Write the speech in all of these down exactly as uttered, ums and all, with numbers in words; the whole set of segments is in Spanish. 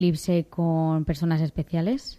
eclipse con personas especiales?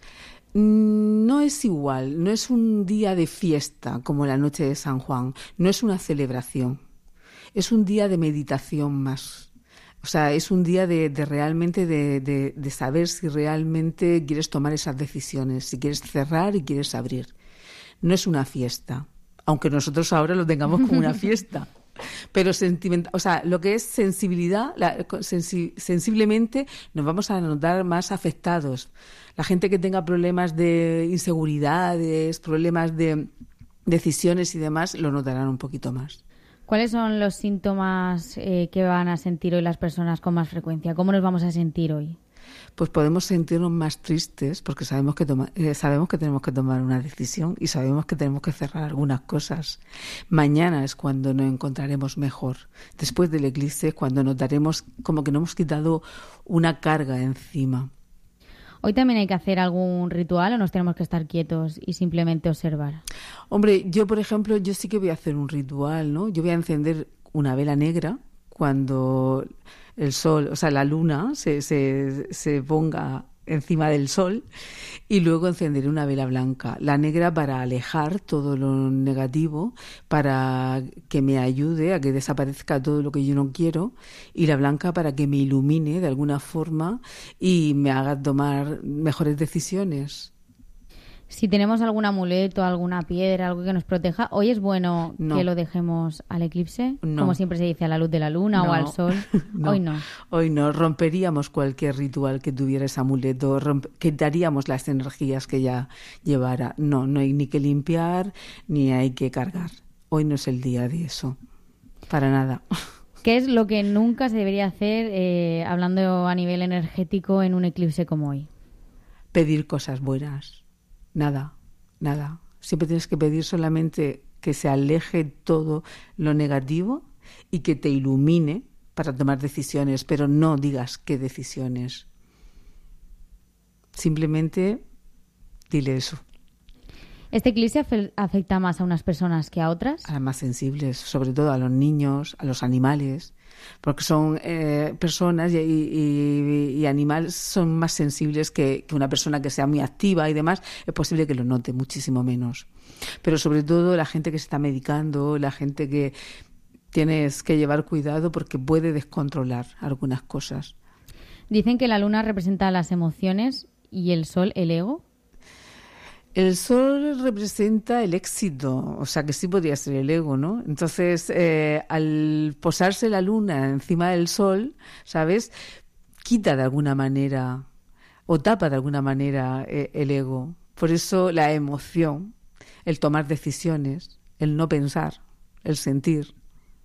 No es igual, no es un día de fiesta como la noche de San Juan, no es una celebración, es un día de meditación más. O sea, es un día de, de realmente de, de, de saber si realmente quieres tomar esas decisiones, si quieres cerrar y quieres abrir. No es una fiesta, aunque nosotros ahora lo tengamos como una fiesta. Pero sentiment- o sea, lo que es sensibilidad, la, sensi- sensiblemente nos vamos a notar más afectados. La gente que tenga problemas de inseguridades, problemas de decisiones y demás, lo notarán un poquito más. ¿Cuáles son los síntomas eh, que van a sentir hoy las personas con más frecuencia? ¿Cómo nos vamos a sentir hoy? Pues podemos sentirnos más tristes porque sabemos que toma, eh, sabemos que tenemos que tomar una decisión y sabemos que tenemos que cerrar algunas cosas. Mañana es cuando nos encontraremos mejor. Después del eclipse es cuando notaremos como que nos hemos quitado una carga encima. ¿Hoy también hay que hacer algún ritual o nos tenemos que estar quietos y simplemente observar? Hombre, yo por ejemplo, yo sí que voy a hacer un ritual, ¿no? Yo voy a encender una vela negra cuando el sol, o sea, la luna se, se, se ponga encima del sol y luego encenderé una vela blanca. La negra para alejar todo lo negativo, para que me ayude a que desaparezca todo lo que yo no quiero, y la blanca para que me ilumine de alguna forma y me haga tomar mejores decisiones. Si tenemos algún amuleto, alguna piedra, algo que nos proteja, ¿hoy es bueno No. que lo dejemos al eclipse? No. Como siempre se dice, a la luz de la luna No. o al sol. No. Hoy no. Hoy no. Romperíamos cualquier ritual que tuviera ese amuleto, romp- quitaríamos las energías que ya llevara. No, no hay ni que limpiar ni hay que cargar. Hoy no es el día de eso. Para nada. ¿Qué es lo que nunca se debería hacer, eh, hablando a nivel energético, en un eclipse como hoy? Pedir cosas buenas. Nada, nada. Siempre tienes que pedir solamente que se aleje todo lo negativo y que te ilumine para tomar decisiones, pero no digas qué decisiones. Simplemente dile eso. ¿Este eclipse afe- afecta más a unas personas que a otras? A las más sensibles, sobre todo a los niños, a los animales, porque son eh, personas y, y, y animales son más sensibles que, que una persona que sea muy activa y demás. Es posible que lo note muchísimo menos. Pero sobre todo la gente que se está medicando, la gente que tienes que llevar cuidado porque puede descontrolar algunas cosas. Dicen que la luna representa las emociones y el sol el ego. El sol representa el éxito, o sea que sí podría ser el ego, ¿no? Entonces, eh, al posarse la luna encima del sol, ¿sabes? Quita de alguna manera o tapa de alguna manera eh, el ego. Por eso la emoción, el tomar decisiones, el no pensar, el sentir,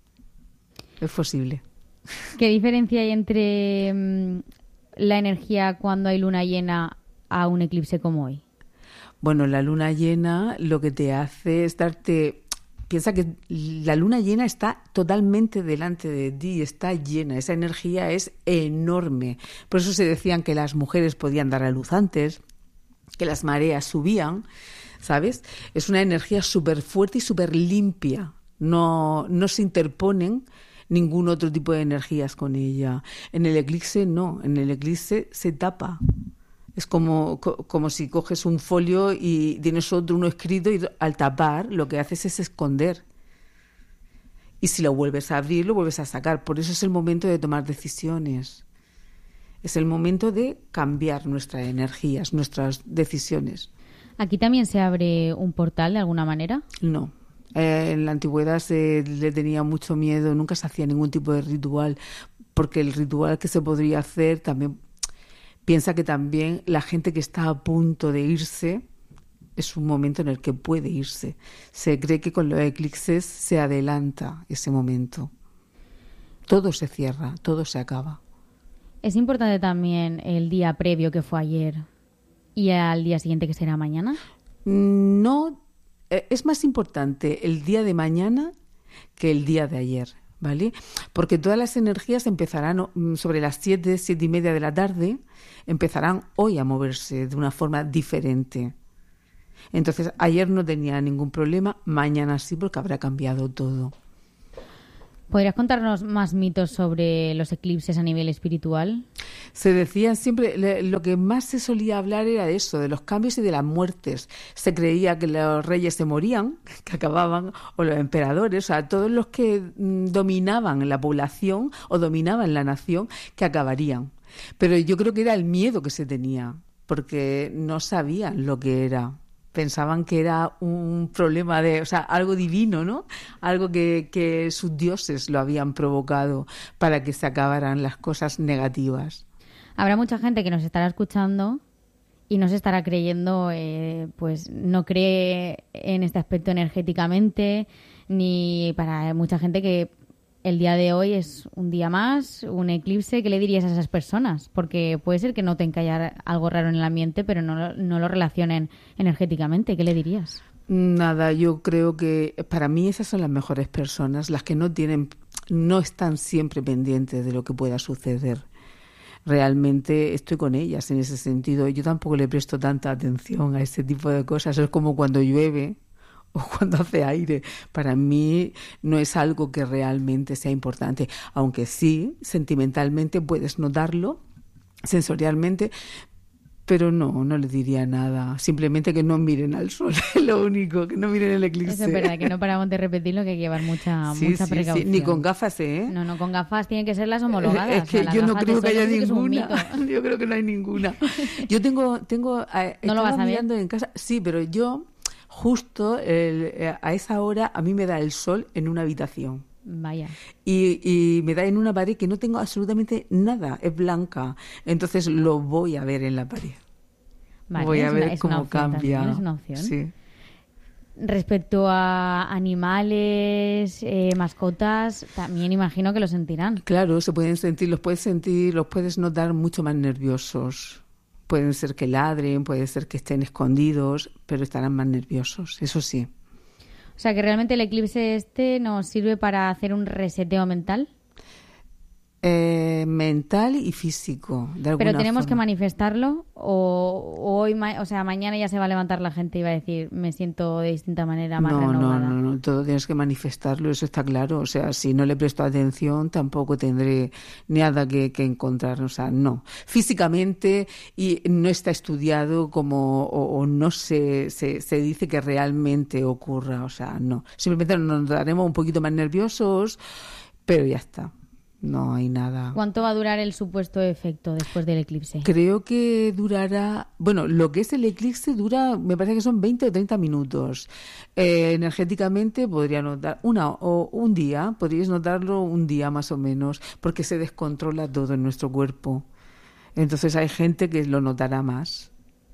es posible. ¿Qué diferencia hay entre mm, la energía cuando hay luna llena a un eclipse como hoy? Bueno, la luna llena lo que te hace es darte... Piensa que la luna llena está totalmente delante de ti, está llena, esa energía es enorme. Por eso se decían que las mujeres podían dar a luz antes, que las mareas subían, ¿sabes? Es una energía súper fuerte y súper limpia, no, no se interponen ningún otro tipo de energías con ella. En el eclipse no, en el eclipse se tapa. Es como, como si coges un folio y tienes otro uno escrito y al tapar lo que haces es esconder. Y si lo vuelves a abrir, lo vuelves a sacar. Por eso es el momento de tomar decisiones. Es el momento de cambiar nuestras energías, nuestras decisiones. ¿Aquí también se abre un portal de alguna manera? No. Eh, en la antigüedad se le tenía mucho miedo, nunca se hacía ningún tipo de ritual, porque el ritual que se podría hacer también... Piensa que también la gente que está a punto de irse es un momento en el que puede irse. Se cree que con los eclipses se adelanta ese momento. Todo se cierra, todo se acaba. ¿Es importante también el día previo que fue ayer y al día siguiente que será mañana? No, es más importante el día de mañana que el día de ayer, ¿vale? Porque todas las energías empezarán sobre las siete, siete y media de la tarde, empezarán hoy a moverse de una forma diferente. Entonces, ayer no tenía ningún problema, mañana sí, porque habrá cambiado todo. ¿Podrías contarnos más mitos sobre los eclipses a nivel espiritual? Se decía siempre, lo que más se solía hablar era de eso, de los cambios y de las muertes. Se creía que los reyes se morían, que acababan, o los emperadores, o sea, todos los que dominaban la población o dominaban la nación, que acabarían. Pero yo creo que era el miedo que se tenía, porque no sabían lo que era. Pensaban que era un problema de, o sea, algo divino, ¿no? Algo que, que sus dioses lo habían provocado para que se acabaran las cosas negativas. Habrá mucha gente que nos estará escuchando y no se estará creyendo, eh, pues no cree en este aspecto energéticamente, ni para mucha gente que el día de hoy es un día más, un eclipse. ¿Qué le dirías a esas personas? Porque puede ser que noten que haya algo raro en el ambiente, pero no, no lo relacionen energéticamente. ¿Qué le dirías? Nada, yo creo que para mí esas son las mejores personas, las que no tienen, no están siempre pendientes de lo que pueda suceder. Realmente estoy con ellas en ese sentido. Yo tampoco le presto tanta atención a ese tipo de cosas. Es como cuando llueve o cuando hace aire. Para mí no es algo que realmente sea importante, aunque sí, sentimentalmente puedes notarlo, sensorialmente, pero no, no les diría nada. Simplemente que no miren al sol, es lo único, que no miren el eclipse. Eso es verdad, que no paramos de repetirlo, que hay que llevar mucha, sí, mucha sí, precaución. Sí. Ni con gafas, ¿eh? No, no, con gafas tienen que ser las homologadas. Es que o sea, yo no gafas creo que haya sí ninguna. Que yo creo que no hay ninguna. Yo tengo, tengo, eh, ¿No lo vas a ver? mirando en casa, sí, pero yo justo el, a esa hora a mí me da el sol en una habitación. Vaya. Y, y me da en una pared que no tengo absolutamente nada, es blanca. Entonces lo voy a ver en la pared. Vale, voy a ver una, cómo cambia. También, es una opción. Sí. Respecto a animales, eh, mascotas, también imagino que lo sentirán. Claro, se pueden sentir, los puedes sentir, los puedes notar mucho más nerviosos. Pueden ser que ladren, puede ser que estén escondidos, pero estarán más nerviosos, eso sí. O sea, que realmente el eclipse este nos sirve para hacer un reseteo mental. Eh, mental y físico, de alguna Pero tenemos forma. que manifestarlo o, o hoy, ma- o sea, mañana ya se va a levantar la gente y va a decir, me siento de distinta manera, más no, renovada. No, no, no, todo tienes que manifestarlo, eso está claro. O sea, si no le presto atención, tampoco tendré nada que, que encontrar. O sea, no. Físicamente, y no está estudiado como, o, o no se, se, se dice que realmente ocurra. O sea, no. Simplemente nos daremos un poquito más nerviosos, pero ya está. No hay nada. ¿Cuánto va a durar el supuesto efecto después del eclipse? Creo que durará, bueno, lo que es el eclipse dura, me parece que son veinte o treinta minutos. Eh, energéticamente podría notar una o un día, podríais notarlo un día más o menos, porque se descontrola todo en nuestro cuerpo. Entonces hay gente que lo notará más.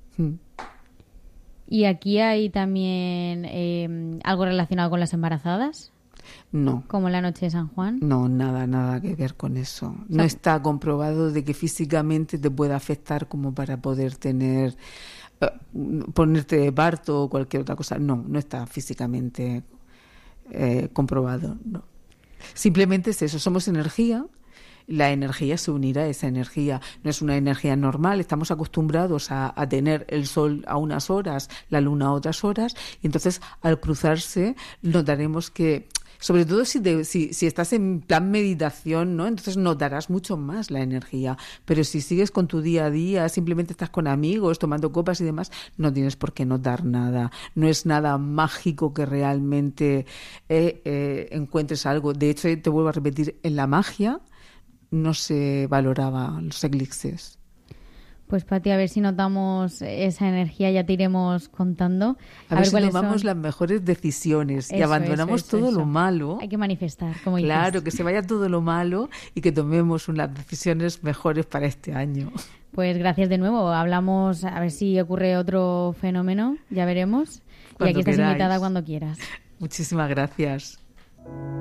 ¿Y aquí hay también eh, algo relacionado con las embarazadas? No. ¿Como la noche de San Juan? No, nada, nada que ver con eso. O sea, no está comprobado de que físicamente te pueda afectar como para poder tener, eh, ponerte de parto o cualquier otra cosa. No, no está físicamente eh, comprobado. No. Simplemente es eso, somos energía. La energía se unirá a esa energía. No es una energía normal. Estamos acostumbrados a, a tener el sol a unas horas, la luna a otras horas, y entonces al cruzarse notaremos que, sobre todo si, te, si, si estás en plan meditación, ¿no? Entonces notarás mucho más la energía. Pero si sigues con tu día a día, simplemente estás con amigos, tomando copas y demás, no tienes por qué notar nada. No es nada mágico que realmente eh, eh, encuentres algo. De hecho, te vuelvo a repetir, en la magia no se valoraba los eclipses. Pues Pati, a ver si notamos esa energía, ya te iremos contando. A, a ver, ver si tomamos son... las mejores decisiones eso, y abandonamos eso, eso, todo eso. lo malo. Hay que manifestar, como Claro, dices. Que se vaya todo lo malo y que tomemos unas decisiones mejores para este año. Pues gracias de nuevo. Hablamos, a ver si ocurre otro fenómeno, ya veremos. Cuando y aquí estás queráis. invitada cuando quieras. Muchísimas gracias.